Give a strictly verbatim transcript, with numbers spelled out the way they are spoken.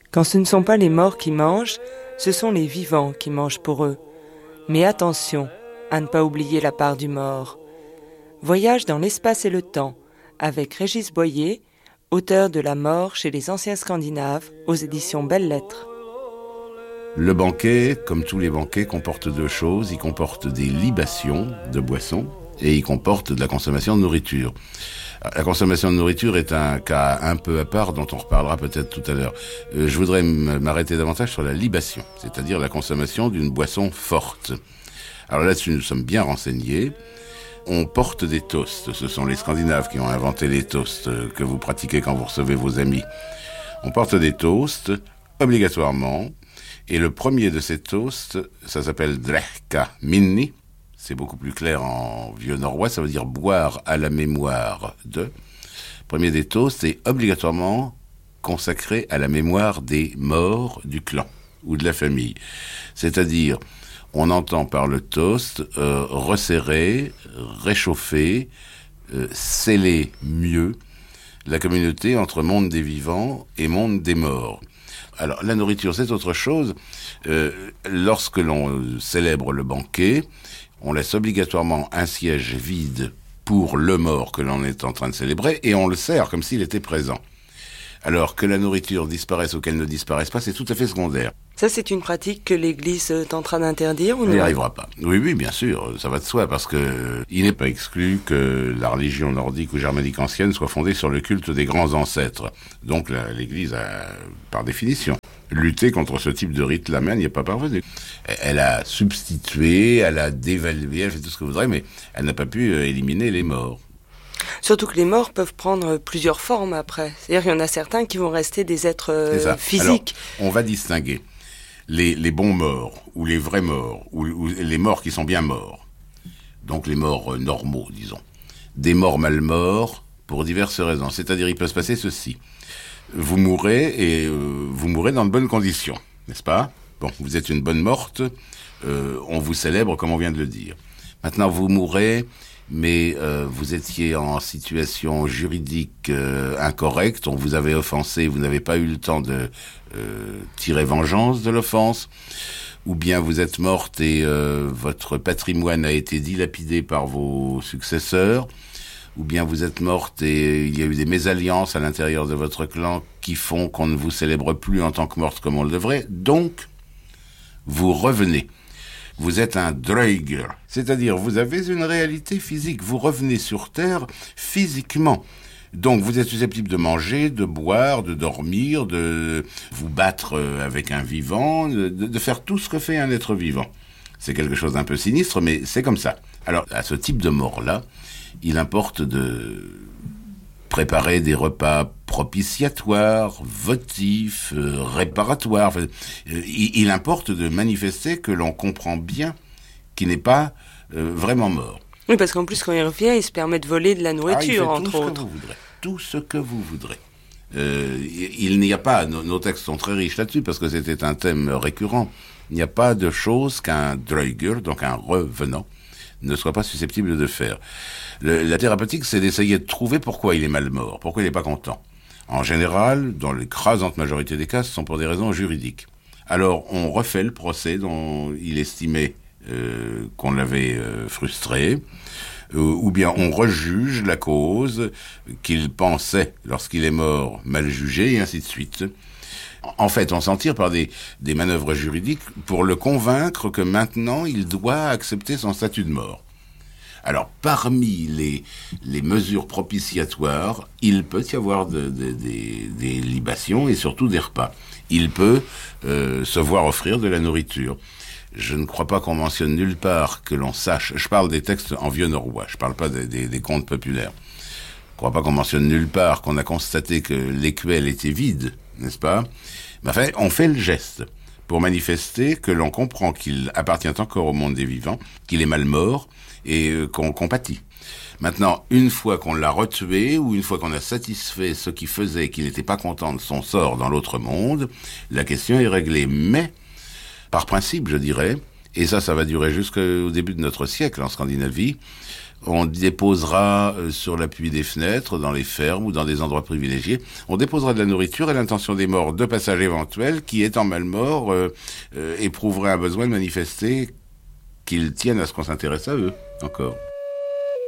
Quand ce ne sont pas les morts qui mangent, ce sont les vivants qui mangent pour eux. Mais attention à ne pas oublier la part du mort. Voyage dans l'espace et le temps, avec Régis Boyer, auteur de La mort chez les anciens Scandinaves, aux éditions Belles Lettres. Le banquet, comme tous les banquets, comporte deux choses. Il comporte des libations de boissons et il comporte de la consommation de nourriture. La consommation de nourriture est un cas un peu à part dont on reparlera peut-être tout à l'heure. Euh, je voudrais m'arrêter davantage sur la libation, c'est-à-dire la consommation d'une boisson forte. Alors là-dessus, nous sommes bien renseignés. On porte des toasts. Ce sont les Scandinaves qui ont inventé les toasts que vous pratiquez quand vous recevez vos amis. On porte des toasts, obligatoirement. Et le premier de ces toasts, ça s'appelle Drekka Minni. C'est beaucoup plus clair en vieux norrois, ça veut dire boire à la mémoire de. Le premier des toasts est obligatoirement consacré à la mémoire des morts du clan ou de la famille. C'est-à-dire, on entend par le toast euh, resserrer, réchauffer, euh, sceller mieux la communauté entre monde des vivants et monde des morts. Alors, la nourriture, c'est autre chose. Euh, lorsque l'on célèbre le banquet, on laisse obligatoirement un siège vide pour le mort que l'on est en train de célébrer et on le sert comme s'il était présent. Alors que la nourriture disparaisse ou qu'elle ne disparaisse pas, c'est tout à fait secondaire. Ça, c'est une pratique que l'Église tentera d'interdire ou non ? Elle n'y arrivera pas. Oui, oui, bien sûr, ça va de soi, parce que euh, il n'est pas exclu que la religion nordique ou germanique ancienne soit fondée sur le culte des grands ancêtres. Donc la, l'Église a, par définition, lutté contre ce type de rite-là, mais elle n'y est pas parvenue. Elle a substitué, elle a dévalué, elle fait tout ce que vous voudrez, mais elle n'a pas pu euh, éliminer les morts. Surtout que les morts peuvent prendre plusieurs formes après. C'est-à-dire qu'il y en a certains qui vont rester des êtres euh, physiques. Alors, on va distinguer les, les bons morts, ou les vrais morts, ou, ou les morts qui sont bien morts. Donc les morts euh, normaux, disons. Des morts mal morts, pour diverses raisons. C'est-à-dire, il peut se passer ceci. Vous mourrez, et euh, vous mourrez dans de bonnes conditions, n'est-ce pas ? Bon, vous êtes une bonne morte, euh, on vous célèbre comme on vient de le dire. Maintenant, vous mourrez, mais euh, vous étiez en situation juridique euh, incorrecte, on vous avait offensé, vous n'avez pas eu le temps de euh, tirer vengeance de l'offense, ou bien vous êtes morte et euh, votre patrimoine a été dilapidé par vos successeurs, ou bien vous êtes morte et il y a eu des mésalliances à l'intérieur de votre clan qui font qu'on ne vous célèbre plus en tant que morte comme on le devrait, donc vous revenez. Vous êtes un Draugur, c'est-à-dire vous avez une réalité physique, vous revenez sur Terre physiquement. Donc vous êtes susceptible de manger, de boire, de dormir, de vous battre avec un vivant, de, de faire tout ce que fait un être vivant. C'est quelque chose d'un peu sinistre, mais c'est comme ça. Alors, à ce type de mort-là, il importe de préparer des repas propitiatoires, votifs, euh, réparatoires. Enfin, euh, il, il importe de manifester que l'on comprend bien qu'il n'est pas euh, vraiment mort. Oui, parce qu'en plus, quand il revient, il se permet de voler de la nourriture, ah, entre autres. Tout ce que vous voudrez. Euh, il n'y a pas, nos, nos textes sont très riches là-dessus, parce que c'était un thème récurrent. Il n'y a pas de chose qu'un Draugur, donc un revenant, ne soit pas susceptible de faire. Le, la thérapeutique, c'est d'essayer de trouver pourquoi il est mal mort, pourquoi il n'est pas content. En général, dans l'écrasante majorité des cas, ce sont pour des raisons juridiques. Alors, on refait le procès dont il estimait euh, qu'on l'avait euh, frustré, euh, ou bien on rejuge la cause qu'il pensait, lorsqu'il est mort, mal jugée, et ainsi de suite. En fait, on s'en tire par des, des manœuvres juridiques pour le convaincre que maintenant, il doit accepter son statut de mort. Alors, parmi les, les mesures propitiatoires, il peut y avoir de, de, des, des libations et surtout des repas. Il peut euh, se voir offrir de la nourriture. Je ne crois pas qu'on mentionne nulle part que l'on sache, je parle des textes en vieux norrois, je parle pas des, des, des contes populaires. Je ne crois pas qu'on mentionne nulle part qu'on a constaté que l'écuelle était vide, n'est-ce pas ? Mais enfin, on fait le geste pour manifester que l'on comprend qu'il appartient encore au monde des vivants, qu'il est mal mort et euh, qu'on compatit. Maintenant, une fois qu'on l'a retué ou une fois qu'on a satisfait ce qui faisait qu'il n'était pas content de son sort dans l'autre monde, la question est réglée. Mais, par principe, je dirais, et ça, ça va durer jusqu'au début de notre siècle en Scandinavie, On déposera euh, sur l'appui des fenêtres, dans les fermes ou dans des endroits privilégiés, on déposera de la nourriture à l'intention des morts de passage éventuel qui, étant mal morts, euh, euh, éprouveraient un besoin de manifester qu'ils tiennent à ce qu'on s'intéresse à eux, encore.